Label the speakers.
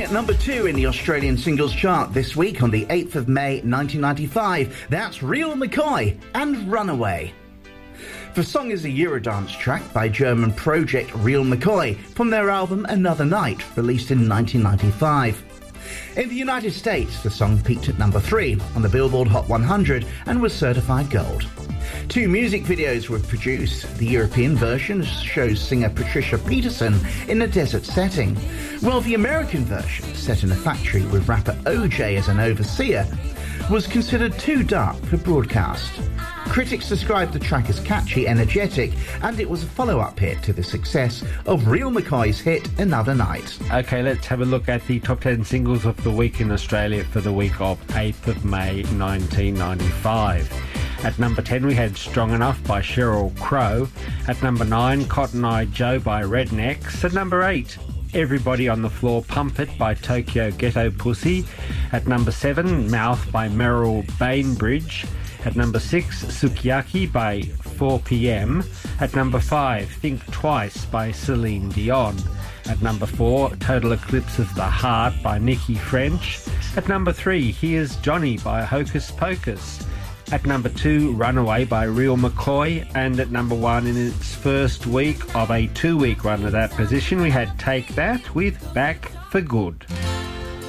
Speaker 1: at number 2 in the Australian singles chart this week on the 8th of May 1995. That's Real McCoy and Runaway. The song is a Eurodance track by German project Real McCoy from their album Another Night, released in 1995. In the United States, the song peaked at number 3 on the Billboard Hot 100 and was certified gold. 2 music videos were produced. The European version shows singer Patricia Peterson in a desert setting, while the American version, set in a factory with rapper OJ as an overseer, was considered too dark for broadcast. Critics described the track as catchy, energetic, and it was a follow-up hit to the success of Real McCoy's hit Another Night.
Speaker 2: OK, let's have a look at the top 10 singles of the week in Australia for the week of 8th of May 1995. At number 10 we had Strong Enough by Sheryl Crow. At number 9, Cotton Eye Joe by Rednecks. At number 8, Everybody on the Floor Pump It by Tokyo Ghetto Pussy. At number 7, Mouth by Merrill Bainbridge. At number 6, Sukiyaki by 4pm. At number 5, Think Twice by Celine Dion. At number 4, Total Eclipse of the Heart by Nikki French. At number 3, Here's Johnny by Hocus Pocus. At number 2, Runaway by Real McCoy. And at number 1 in its first week of a 2-week run of that position, we had Take That with Back for Good.